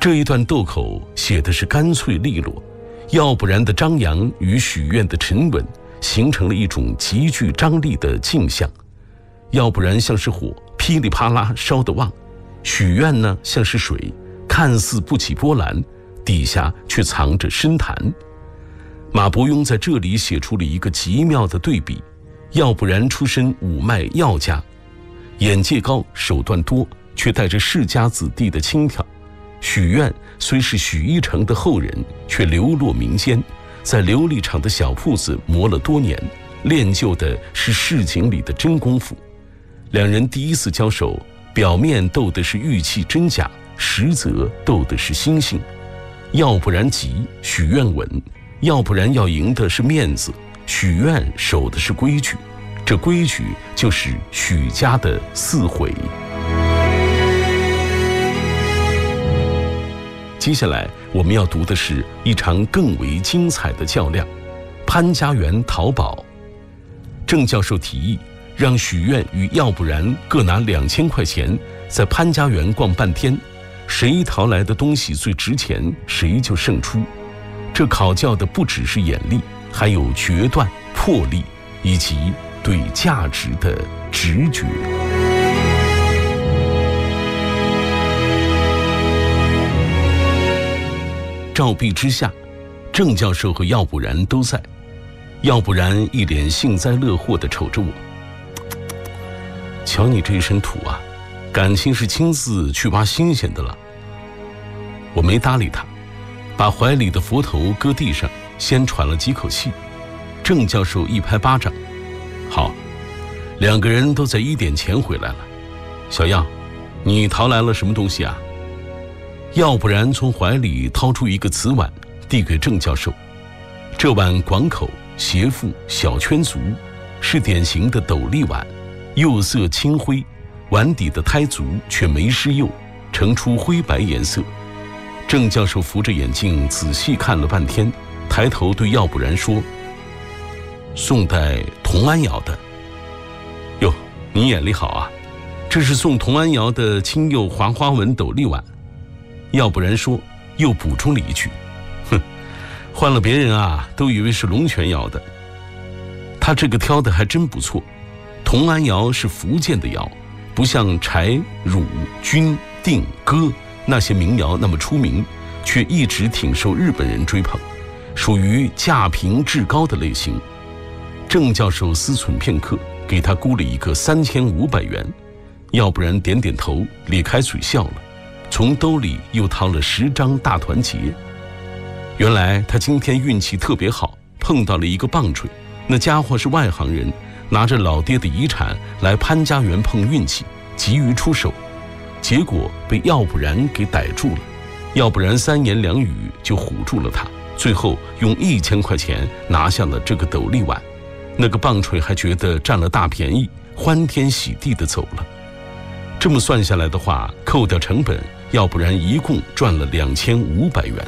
这一段斗口写的是干脆利落，要不然的张扬与许愿的沉稳形成了一种极具张力的镜像。要不然像是火，噼里啪啦烧得旺；许愿呢像是水，看似不起波澜，底下却藏着深潭。马伯庸在这里写出了一个极妙的对比：要不然出身五脉药家，眼界高，手段多，却带着世家子弟的轻佻；许愿虽是许一成的后人，却流落民间，在琉璃厂的小铺子磨了多年，练就的是市井里的真功夫。两人第一次交手，表面斗的是玉器真假，实则斗的是心性。要不然急，许愿稳；要不然要赢的是面子，许愿守的是规矩。这规矩就是许家的4悔。接下来我们要读的是一场更为精彩的较量——潘家园淘宝。郑教授提议让许愿与要不然各拿2000块钱，在潘家园逛半天，谁淘来的东西最值钱，谁就胜出。这考教的不只是眼力，还有决断、魄力，以及对价值的直觉。照壁之下，郑教授和要不然都在。要不然一脸幸灾乐祸地瞅着我，瞧你这一身土啊，感情是亲自去挖新鲜的了。我没搭理他，把怀里的佛头搁地上，先喘了几口气。郑教授一拍巴掌，好，2个人都在1点前回来了。小样，你淘来了什么东西啊？要不然从怀里掏出一个瓷碗，递给郑教授。这碗广口、斜腹、小圈足，是典型的斗笠碗，釉色青灰，碗底的胎足却没施釉，呈出灰白颜色。郑教授扶着眼镜仔细看了半天，抬头对要不然说：宋代童安窑的。哟，你眼力好啊，这是宋童安窑的青釉滑花纹斗笠碗。要不然说，又补充了一句：哼，换了别人啊，都以为是龙泉窑的。他这个挑的还真不错，童安窑是福建的窑，不像柴、汝、钧、定、哥那些民窑那么出名，却一直挺受日本人追捧，属于价评至高的类型。郑教授思忖片刻，给他估了一个3500元。要不然点点头，咧开嘴笑了，从兜里又掏了10张大团结。原来他今天运气特别好，碰到了一个棒槌，那家伙是外行人，拿着老爹的遗产来潘家园碰运气，急于出手，结果被要不然给逮住了。要不然3言2语就唬住了他，最后用1000块钱拿下了这个斗笠碗。那个棒槌还觉得占了大便宜，欢天喜地地走了。这么算下来的话，扣掉成本，要不然一共赚了2500元。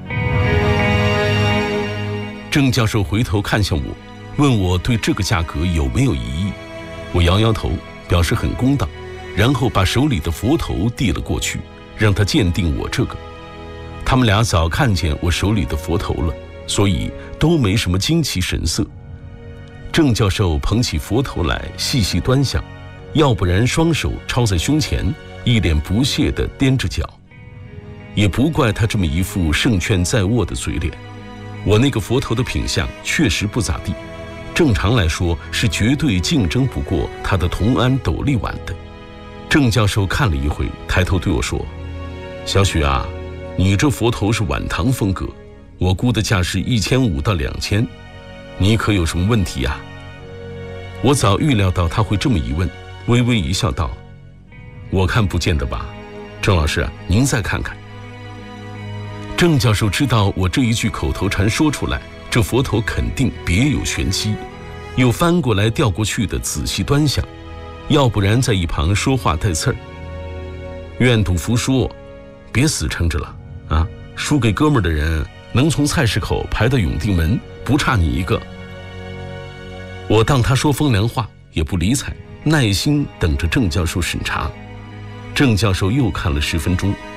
郑教授回头看向我，问我对这个价格有没有异议。我摇摇头，表示很公道，然后把手里的佛头递了过去，让他鉴定我这个。他们俩早看见我手里的佛头了，所以都没什么惊奇神色。郑教授捧起佛头来细细端详，要不然双手抄在胸前，一脸不屑地踮着脚。也不怪他这么一副胜券在握的嘴脸，我那个佛头的品相确实不咋地，正常来说是绝对竞争不过他的同安斗笠碗的。郑教授看了一会，抬头对我说：小许啊，你这佛头是晚唐风格，我估的价是1500到2000，你可有什么问题啊？我早预料到他会这么一问，微微一笑道：我看不见得吧，郑老师，您再看看。郑教授知道我这一句口头禅说出来，这佛头肯定别有玄机，又翻过来调过去的仔细端详，要不然在一旁说话带刺儿。愿赌服输，别死撑着了啊！输给哥们儿的人能从菜市口排到永定门，不差你一个。我当他说风凉话，也不理睬，耐心等着郑教授审查。郑教授又看了10分钟，